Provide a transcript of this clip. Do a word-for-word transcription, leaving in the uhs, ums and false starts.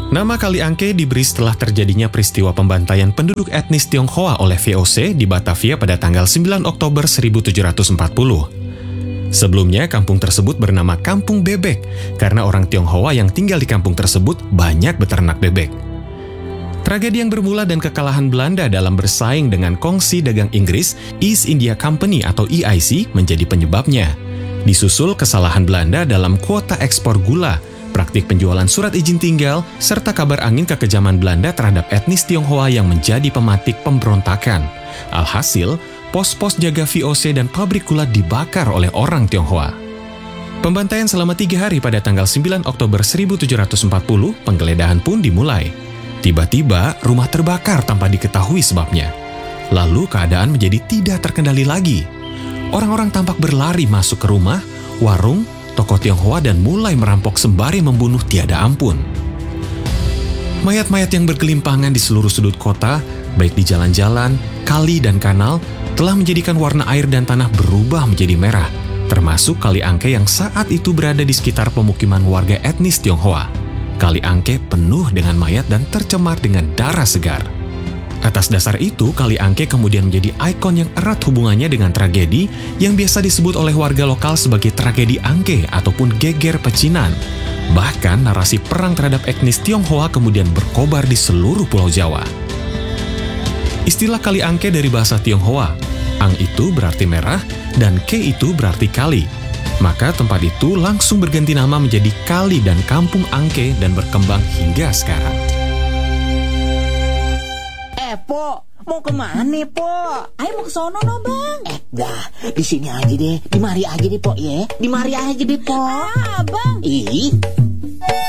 Nama Kali Angke diberi setelah terjadinya peristiwa pembantaian penduduk etnis Tionghoa oleh V O C di Batavia pada tanggal sembilan Oktober seribu tujuh ratus empat puluh. Sebelumnya, kampung tersebut bernama Kampung Bebek karena orang Tionghoa yang tinggal di kampung tersebut banyak beternak bebek. Tragedi yang bermula dan kekalahan Belanda dalam bersaing dengan kongsi dagang Inggris, East India Company atau E I C, menjadi penyebabnya. Disusul kesalahan Belanda dalam kuota ekspor gula, praktik penjualan surat izin tinggal, serta kabar angin kekejaman Belanda terhadap etnis Tionghoa yang menjadi pematik pemberontakan. Alhasil, pos-pos jaga V O C dan pabrik gula dibakar oleh orang Tionghoa. Pembantaian selama tiga hari pada tanggal sembilan Oktober seribu tujuh ratus empat puluh, penggeledahan pun dimulai. Tiba-tiba, rumah terbakar tanpa diketahui sebabnya. Lalu keadaan menjadi tidak terkendali lagi. Orang-orang tampak berlari masuk ke rumah, warung, toko Tionghoa dan mulai merampok sembari membunuh tiada ampun. Mayat-mayat yang bergelimpangan di seluruh sudut kota, baik di jalan-jalan, kali dan kanal, telah menjadikan warna air dan tanah berubah menjadi merah, termasuk Kali Angke yang saat itu berada di sekitar pemukiman warga etnis Tionghoa. Kali Angke penuh dengan mayat dan tercemar dengan darah segar. Atas dasar itu, Kali Angke kemudian menjadi ikon yang erat hubungannya dengan tragedi yang biasa disebut oleh warga lokal sebagai tragedi Angke ataupun geger pecinan. Bahkan narasi perang terhadap etnis Tionghoa kemudian berkobar di seluruh Pulau Jawa. Istilah Kali Angke dari bahasa Tionghoa, Ang itu berarti merah dan Ke itu berarti kali. Maka tempat itu langsung berganti nama menjadi Kali dan Kampung Angke dan berkembang hingga sekarang. Eh, Po, mau kemana, Po? Ayo mau ke sono no, Bang. Eh, dah, di sini aja deh. Di mari aja deh, Po, ya. Di mari aja deh, Po. Ah, Bang. Ih.